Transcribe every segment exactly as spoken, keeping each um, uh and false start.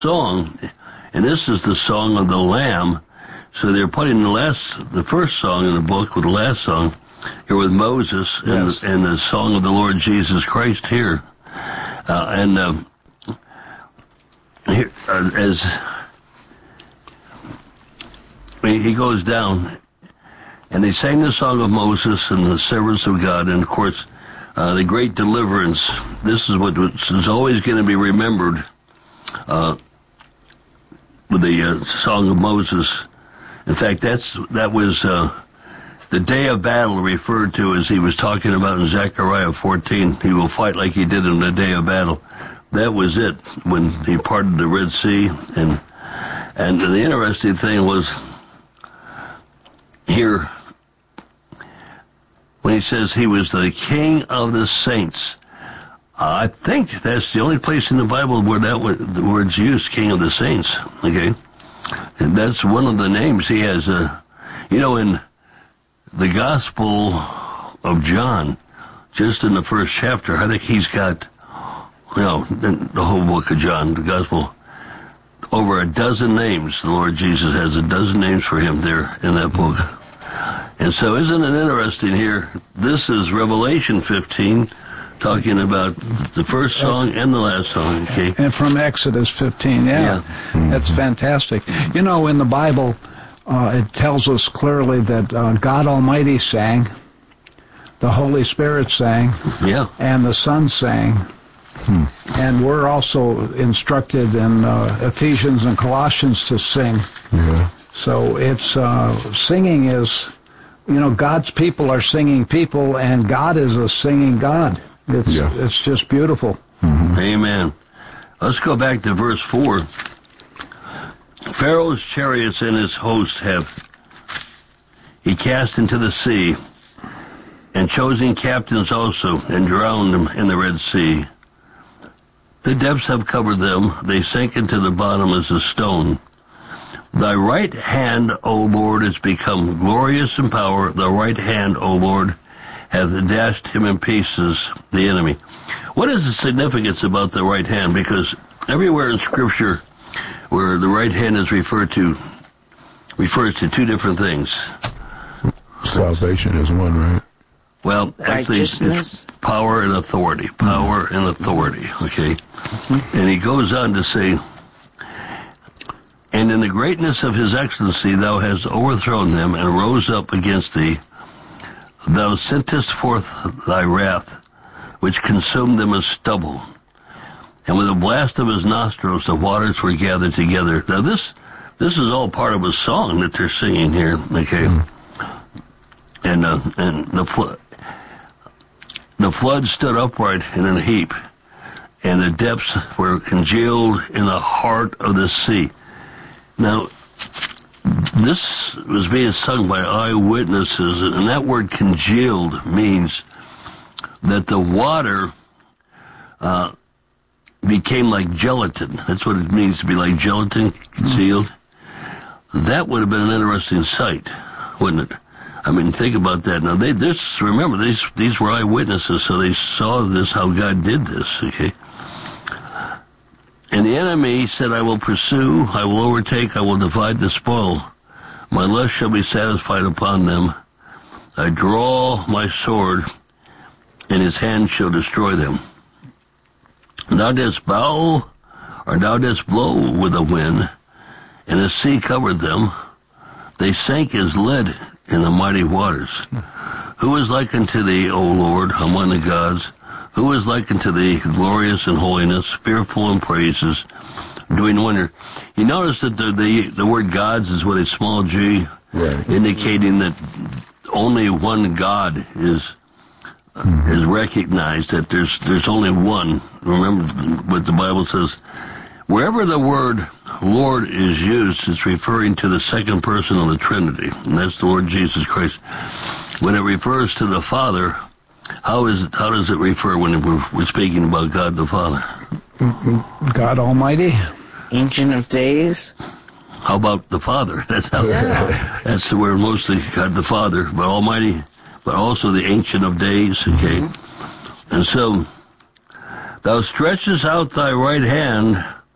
song, and this is the song of the Lamb. So they're putting the last, the first song in the book with the last song here with Moses, and, yes. and the song of the Lord Jesus Christ here. Uh, and uh, here, uh, as he goes down, and they sang the song of Moses and the servants of God, and of course, uh, the great deliverance. This is what is always going to be remembered uh, with the uh, song of Moses. In fact, that's that was uh, the day of battle referred to as he was talking about in Zechariah fourteen. He will fight like he did in the day of battle. That was it when he parted the Red Sea. And and the interesting thing was here when he says he was the King of the saints. Uh, I think that's the only place in the Bible where that word, the word's used, King of the saints. Okay. And that's one of the names he has. Uh, you know, in the Gospel of John, just in the first chapter, I think he's got, you know, the whole book of John, the Gospel, over a dozen names. The Lord Jesus has a dozen names for him there in that book. And so isn't it interesting here? This is Revelation fifteen, talking about the first song and the last song. Okay. And from Exodus fifteen, yeah. yeah. Mm-hmm. That's fantastic. You know, in the Bible, uh, it tells us clearly that uh, God Almighty sang, the Holy Spirit sang, yeah. and the Son sang. Hmm. And we're also instructed in uh, Ephesians and Colossians to sing. Yeah. So it's, uh, singing is, you know, God's people are singing people, and God is a singing God. It's yeah. it's just beautiful. Mm-hmm. Amen. Let's go back to verse four. Pharaoh's chariots and his host have he cast into the sea, and chosen captains also, and drowned them in the Red Sea. The depths have covered them, they sank into the bottom as a stone. Thy right hand, O Lord, has become glorious in power. The right hand, O Lord, hath dashed him in pieces, the enemy. What is the significance about the right hand? Because everywhere in Scripture where the right hand is referred to, refers to two different things. Salvation is one, right? Well, actually, it's power and authority. Power mm-hmm. and authority, okay? Mm-hmm. And he goes on to say, and in the greatness of his excellency thou hast overthrown them and rose up against thee. Thou sentest forth thy wrath, which consumed them as stubble. And with a blast of his nostrils, the waters were gathered together. Now this, this is all part of a song that they're singing here, okay? Mm-hmm. And, uh, and the flood, the flood stood upright in a heap, and the depths were congealed in the heart of the sea. Now, this was being sung by eyewitnesses, and that word congealed means that the water uh, became like gelatin. That's what it means to be like gelatin, concealed. Mm-hmm. That would have been an interesting sight, wouldn't it? I mean, think about that. Now, they this remember, these these were eyewitnesses, so they saw this, how God did this, okay? And the enemy said, I will pursue, I will overtake, I will divide the spoil. My lust shall be satisfied upon them. I draw my sword, and his hand shall destroy them. Thou didst bow, or thou didst blow with the wind, and the sea covered them. They sank as lead in the mighty waters. Who is like unto thee, O Lord, among the gods? Who is like unto thee, glorious in holiness, fearful in praises, doing wonder? You notice that the the, the word gods is with a small g, right, indicating that only one God is mm-hmm. is recognized, that there's there's only one. Remember what the Bible says. Wherever the word Lord is used, it's referring to the second person of the Trinity, and that's the Lord Jesus Christ. When it refers to the Father, how is it, how does it refer when we're, we're speaking about God the Father? God Almighty, Ancient of Days. How about the Father? That's how. Yeah. That's where mostly God the Father, but Almighty, but also the Ancient of Days. Okay, mm-hmm. And so thou stretchest out thy right hand,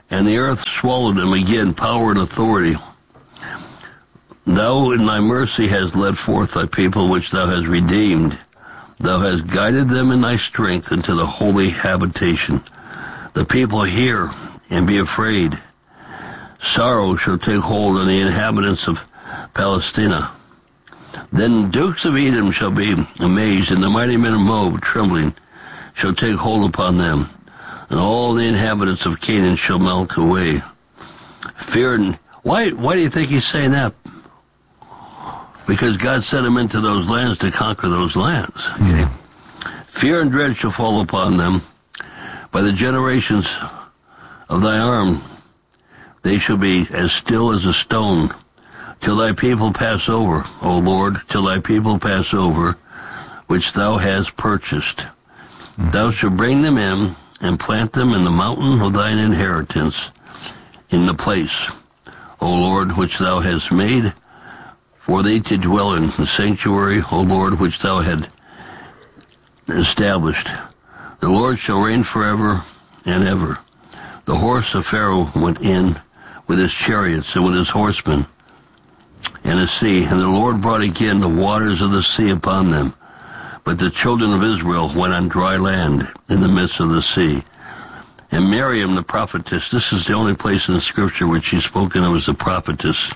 and the earth swallowed them again, power and authority. Thou in thy mercy hast led forth thy people, which thou hast redeemed. Thou hast guided them in thy strength into the holy habitation. The people hear and be afraid. Sorrow shall take hold on the inhabitants of Palestina. Then dukes of Edom shall be amazed, and the mighty men of Moab, trembling, shall take hold upon them. And all the inhabitants of Canaan shall melt away. Fear and... Why, why do you think he's saying that? Because God sent him into those lands to conquer those lands. Okay? Mm. Fear and dread shall fall upon them. By the generations of thy arm, they shall be as still as a stone, till thy people pass over, O Lord, till thy people pass over, which thou hast purchased. Mm. Thou shalt bring them in, and plant them in the mountain of thine inheritance, in the place, O Lord, which thou hast made, for thee to dwell in the sanctuary, O Lord, which thou hast established. The Lord shall reign forever and ever. The horse of Pharaoh went in with his chariots and with his horsemen in the sea, and the Lord brought again the waters of the sea upon them. But the children of Israel went on dry land in the midst of the sea. And Miriam the prophetess, this is the only place in the scripture which she's spoken of as a prophetess,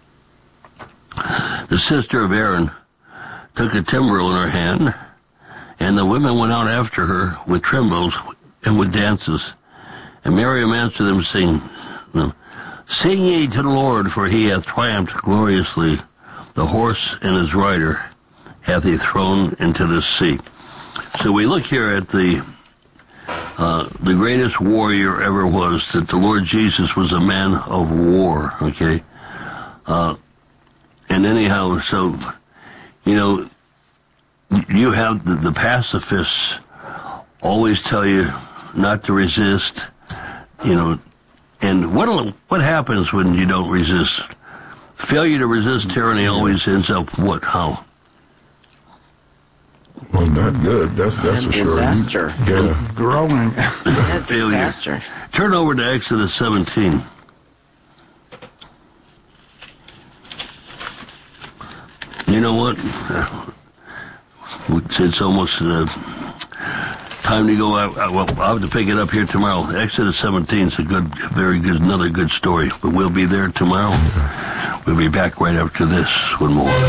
the sister of Aaron, took a timbrel in her hand, and the women went out after her with timbrels and with dances. And Miriam answered them, saying, Sing ye to the Lord, for he hath triumphed gloriously. The horse and his rider hath he thrown into the sea. So we look here at the uh, the greatest warrior ever was, that the Lord Jesus was a man of war, okay? Uh, and anyhow, so, you know, you have the, the pacifists always tell you not to resist, you know, and what what happens when you don't resist? Failure to resist tyranny always ends up what? How? Well, not good. That's that's a for sure. Disaster. Yeah. Growing. Yeah, Failure. disaster. Turn over to Exodus seventeen. You know what? It's almost uh, time to go. I, I, well, I'll have to pick it up here tomorrow. Exodus seventeen is a good, very good, another good story. But we'll be there tomorrow. We'll be back right after this with more.